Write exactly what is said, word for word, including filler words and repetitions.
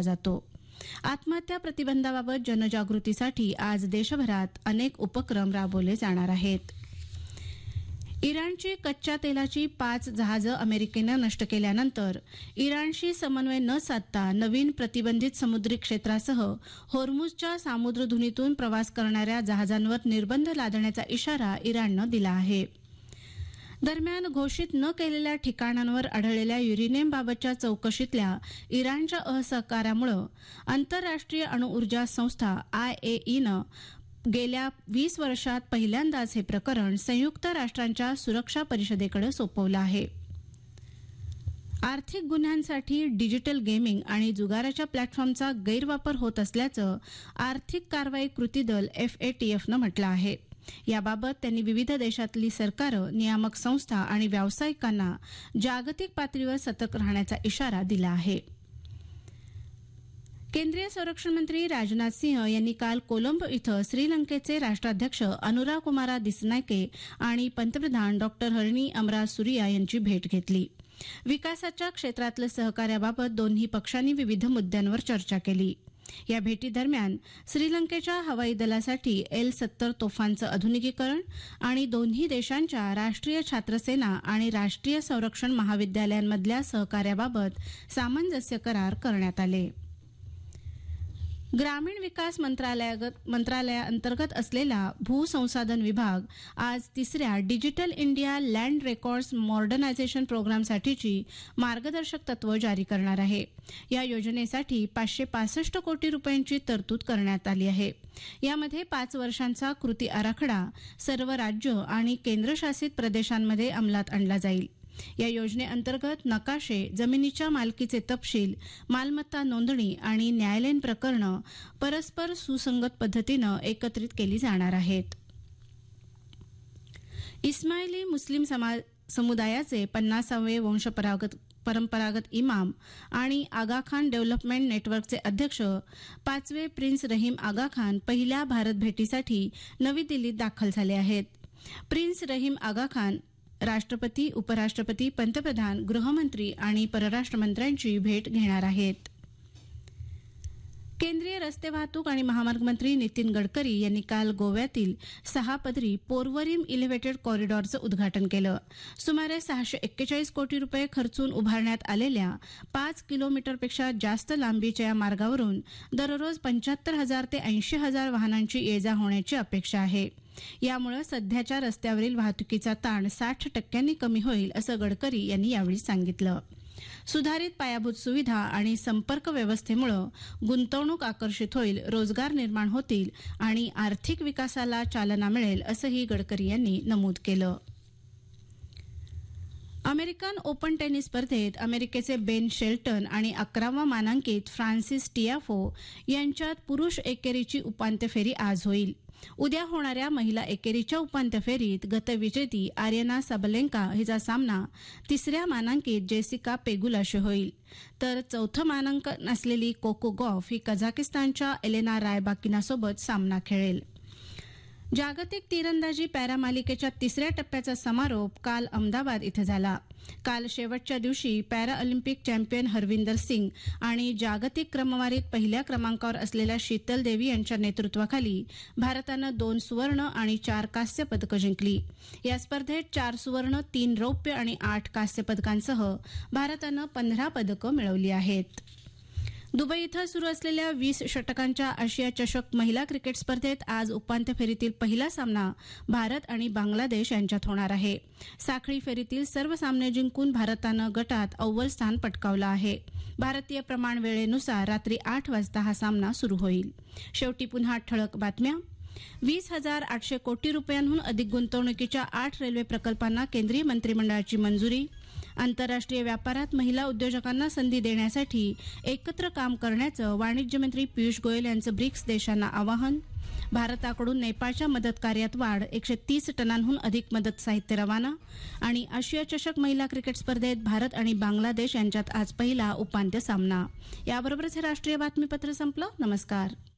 जातो. आत्महत्या प्रतिबंधाबाबत जनजागृतीसाठी आज देशभरात अनेक उपक्रम राबवले जाणार आहेत. इराणची कच्च्या तेलाची पाच जहाजं अमेरिकेनं नष्ट केल्यानंतर इराणशी समन्वय न साधता नवीन प्रतिबंधित समुद्री क्षेत्रासह होर्मुझच्या सामुद्रधुनीतून प्रवास करणाऱ्या जहाजांवर निर्बंध लादण्याचा इशारा इराणनं दिला आहे. दरम्यान घोषित न केलेल्या ठिकाणांवर आढळलेल्या युरेनियमबाबतच्या चौकशीतल्या इराणच्या असहकार्यामुळे आंतरराष्ट्रीय अणुऊर्जा संस्था आयएईनं गेल्या वीस वर्षात पहिल्यांदाच हे प्रकरण संयुक्त राष्ट्रांच्या सुरक्षा परिषदेकडे सोपवलं आहे. आर्थिक गुन्ह्यांसाठी डिजिटल गेमिंग आणि जुगाराच्या प्लॅटफॉर्मचा गैरवापर होत असल्याचं आर्थिक कारवाई कृती दल एफएटीएफनं म्हटलं आहे. याबाबत त्यांनी विविध देशातली सरकारं, नियामक संस्था आणि व्यावसायिकांना जागतिक पातळीवर सतर्क राहण्याचा इशारा दिला आहे. केंद्रीय संरक्षण मंत्री राजनाथ सिंह यांनी काल कोलंबो इथं श्रीलंकेचे राष्ट्राध्यक्ष अनुराकुमारा दिसनायके आणि पंतप्रधान डॉक्टर हरणी अमरासुरिया यांची भेट घेतली. विकासाच्या क्षेत्रातलं सहकार्याबाबत दोन्ही पक्षांनी विविध मुद्द्यांवर चर्चा केली. या भेटीदरम्यान श्रीलंकेच्या हवाई दलासाठी एल सत्तर तोफांचं आधुनिकीकरण आणि दोन्ही देशांच्या राष्ट्रीय छात्रसेना आणि राष्ट्रीय संरक्षण महाविद्यालयांमधल्या सहकार्याबाबत सामंजस्य करार करण्यात आले. ग्रामीण विकास मंत्रालयाअंतर्गत असलेला भूसंसाधन विभाग आज तिसऱ्या digital India land records modernisation प्रोग्रामसाठीची मार्गदर्शक तत्व जारी करणार आहे. या योजनेसाठी पाचशे पासष्ट कोटी रुपयांची तरतूद करण्यात आली आहे. यामध्ये पाच वर्षांचा कृती आराखडा सर्व राज्य आणि केंद्रशासित प्रदेशांमध्ये अंमलात आणला जाईल. या योजनेअंतर्गत नकाशे, जमिनीच्या मालकीचे तपशील, मालमत्ता नोंदणी आणि न्यायालयीन प्रकरणं परस्पर सुसंगत पद्धतीनं एकत्रित केली जाणार आहेत. इस्माइली मुस्लिम समुदायाचे पन्नासावे वंशपरागत परंपरागत इमाम आणि आगा खान डेव्हलपमेंट नेटवर्कचे अध्यक्ष पाचवे प्रिन्स रहीम आगा खान पहिल्या भारत भेटीसाठी नवी दिल्लीत दाखल झाले आहेत. प्रिन्स रहीम आगा खान राष्ट्रपती, उपराष्ट्रपती, पंतप्रधान, गृहमंत्री आणि परराष्ट्र मंत्र्यांची भेट घेणार आहेत. केंद्रीय रस्ते वाहतूक आणि महामार्ग मंत्री नितीन गडकरी यांनी काल गोव्यातील सहा पदरी पोरवरीम इलेव्हेटेड कॉरिडॉरचं उद्घाटन केलं. सुमारे सहाशे एक्केचाळीस कोटी रुपये खर्चून उभारण्यात आलेल्या पाच किलोमीटरपेक्षा जास्त लांबीच्या या मार्गावरून दररोज पंच्याहत्तर हजार ते ऐंशी हजार वाहनांची ये जा होण्याची अपेक्षा आहे. यामुळे सध्याच्या रस्त्यावरील वाहतुकीचा ताण साठ टक्क्यांनी कमी होईल असं गडकरी यांनी यावेळी सांगितलं. सुधारित पायाभूत सुविधा आणि संपर्क व्यवस्थेमुळे गुंतवणूक आकर्षित होईल, रोजगार निर्माण होतील आणि आर्थिक विकासाला चालना मिळेल असंही गडकरी यांनी नमूद केलं. अमेरिकन ओपन टेनिस स्पर्धेत अमेरिकेचे बेन शेल्टन आणि अकरावा मानांकित फ्रान्सिस टियाफो यांच्यात पुरुष एकेरीची उपांत्य फेरी आज होईल. उद्या होणाऱ्या महिला एकेरीच्या उपांत्य फेरीत गतविजेती आर्यना साबलेंका हिचा सामना तिसऱ्या मानांकित जेसिका पेगुलाशी होईल. तर चौथं मानांकन असलेली कोको गॉफ ही कझाकिस्तानच्या एलेना रायबाकिनासोबत सामना खेळेल. जागतिक तीरंदाजी पॅरा मालिकेच्या तिसऱ्या टप्प्याचा समारोप काल अहमदाबाद इथं झाला. काल शेवटच्या दिवशी para Olympic champion Harvinder Singh आणि जागतिक क्रमवारीत पहिल्या क्रमांकावर असलेल्या शीतल देवी यांच्या नेतृत्वाखाली भारतानं दोन सुवर्ण आणि चार कांस्य पदकं जिंकली. या स्पर्धेत चार सुवर्ण, तीन रौप्य आणि आठ कांस्य पदकांसह भारतानं पंधरा पदकं मिळवली आहेत. दुबई इथं सुरू असलेल्या वीस षटकांच्या आशिया चषक महिला क्रिकेट स्पर्धेत आज उपांत्य फेरीतील पहिला सामना भारत आणि बांगलादेश यांच्यात होणार आहे. साखळी फेरीतील सर्व सामने जिंकून भारतानं गटात अव्वल स्थान पटकावलं आहे. भारतीय प्रमाण वेळेनुसार रात्री आठ वाजता हा सामना सुरू होईल. शेवटी पुन्हा ठळक बातम्या. वीस हजार आठशे कोटी रुपयांहून अधिक गुंतवणुकीच्या आठ रेल्वे प्रकल्पांना केंद्रीय मंत्रिमंडळाची मंजुरी. आंतरराष्ट्रीय व्यापारात महिला उद्योजकांना संधी देण्यासाठी एकत्र काम करण्याचं वाणिज्य मंत्री पियुष गोयल यांचं ब्रिक्स देशांना आवाहन. भारताकडून नेपाळच्या मदत कार्यात वाढ, एकशे तीस टनांहून अधिक मदत साहित्य रवाना. आणि आशिया चषक महिला क्रिकेट स्पर्धेत भारत आणि बांगलादेश यांच्यात आज पहिला उपांत्य सामना. याबरोबरच हे राष्ट्रीय बातमीपत्र संपलं. नमस्कार.